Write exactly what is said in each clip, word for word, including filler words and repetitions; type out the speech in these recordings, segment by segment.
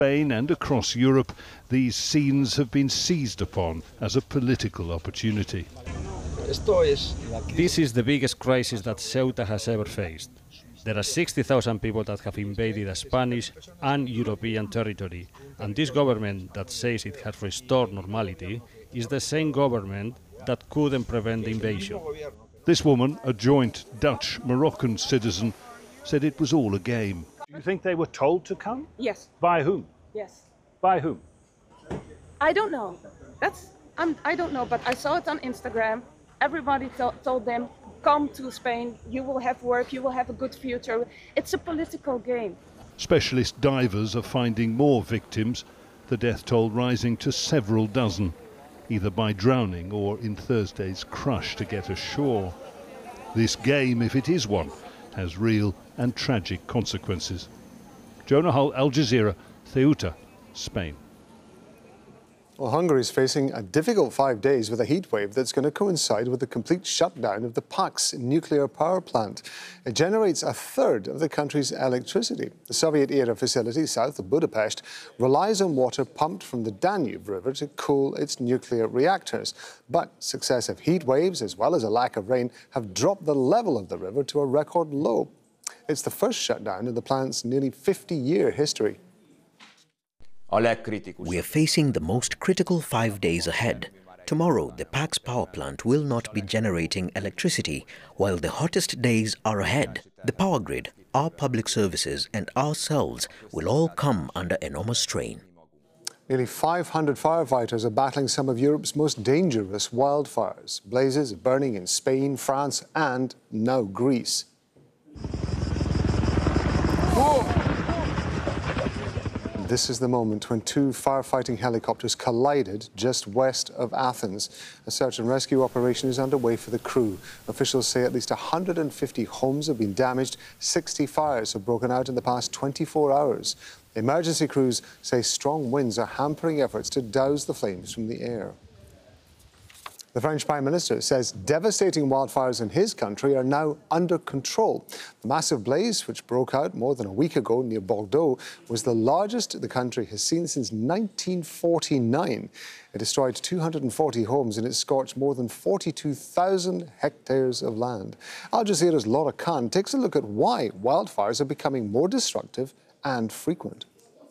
Spain and across Europe, these scenes have been seized upon as a political opportunity. This is the biggest crisis that Ceuta has ever faced. There are sixty thousand people that have invaded a Spanish and European territory, and this government that says it has restored normality is the same government that couldn't prevent the invasion. This woman, a joint Dutch-Moroccan citizen, said it was all a game. Do you think they were told to come? Yes. By whom? Yes. By whom? I don't know. That's I'm, I don't know, but I saw it on Instagram. Everybody to told them, come to Spain, you will have work, you will have a good future. It's a political game. Specialist divers are finding more victims, the death toll rising to several dozen, either by drowning or in Thursday's crush to get ashore. This game, if it is one, has real and tragic consequences. Jonah Hull, Al Jazeera, Ceuta, Spain. Well, Hungary is facing a difficult five days with a heat wave that's going to coincide with the complete shutdown of the Paks nuclear power plant. It generates a third of the country's electricity. The Soviet-era facility south of Budapest relies on water pumped from the Danube River to cool its nuclear reactors. But successive heat waves, as well as a lack of rain, have dropped the level of the river to a record low. It's the first shutdown in the plant's nearly fifty-year history. We are facing the most critical five days ahead. Tomorrow, the Paks power plant will not be generating electricity, while the hottest days are ahead. The power grid, our public services and ourselves will all come under enormous strain. Nearly five hundred firefighters are battling some of Europe's most dangerous wildfires. Blazes are burning in Spain, France and now Greece. Whoa. This is the moment when two firefighting helicopters collided just west of Athens. A search and rescue operation is underway for the crew. Officials say at least one hundred fifty homes have been damaged. sixty fires have broken out in the past twenty-four hours. Emergency crews say strong winds are hampering efforts to douse the flames from the air. The French Prime Minister says devastating wildfires in his country are now under control. The massive blaze, which broke out more than a week ago near Bordeaux, was the largest the country has seen since nineteen forty-nine. It destroyed two hundred forty homes and it scorched more than forty-two thousand hectares of land. Al Jazeera's Laura Khan takes a look at why wildfires are becoming more destructive and frequent.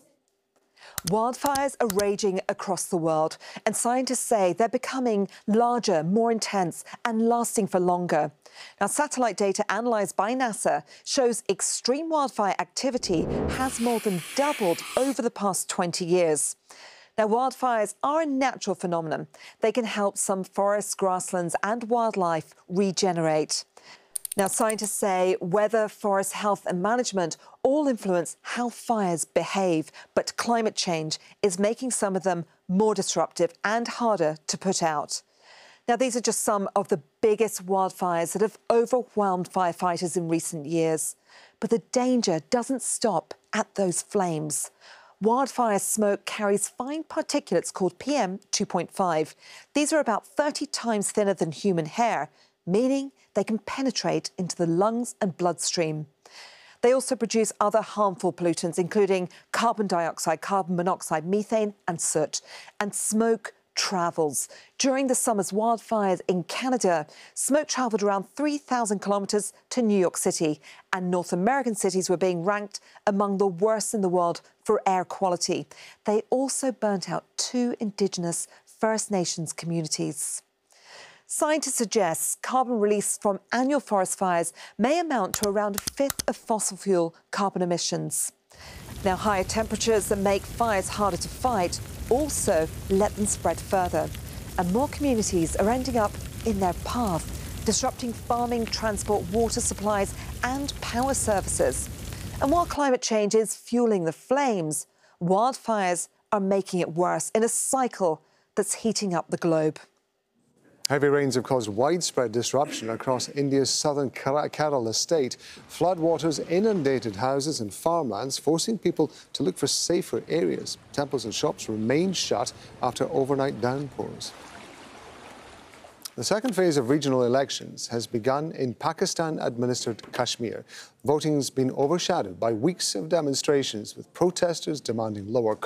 Wildfires are raging across the world, and scientists say they're becoming larger, more intense and lasting for longer. Now, satellite data analysed by NASA shows extreme wildfire activity has more than doubled over the past twenty years. Now, wildfires are a natural phenomenon. They can help some forests, grasslands and wildlife regenerate. Now, scientists say weather, forest health and management all influence how fires behave, but climate change is making some of them more disruptive and harder to put out. Now, these are just some of the biggest wildfires that have overwhelmed firefighters in recent years. But the danger doesn't stop at those flames. Wildfire smoke carries fine particulates called P M two point five. These are about thirty times thinner than human hair, meaning they can penetrate into the lungs and bloodstream. They also produce other harmful pollutants, including carbon dioxide, carbon monoxide, methane and soot. And smoke travels. During the summer's wildfires in Canada, smoke travelled around three thousand kilometres to New York City, and North American cities were being ranked among the worst in the world for air quality. They also burnt out two Indigenous First Nations communities. Scientists suggest carbon released from annual forest fires may amount to around a fifth of fossil fuel carbon emissions. Now, higher temperatures that make fires harder to fight also let them spread further. And more communities are ending up in their path, disrupting farming, transport, water supplies and power services. And while climate change is fueling the flames, wildfires are making it worse in a cycle that's heating up the globe. Heavy rains have caused widespread disruption across India's southern Kerala state. Floodwaters inundated houses and farmlands, forcing people to look for safer areas. Temples and shops remain shut after overnight downpours. The second phase of regional elections has begun in Pakistan-administered Kashmir. Voting's been overshadowed by weeks of demonstrations, with protesters demanding lower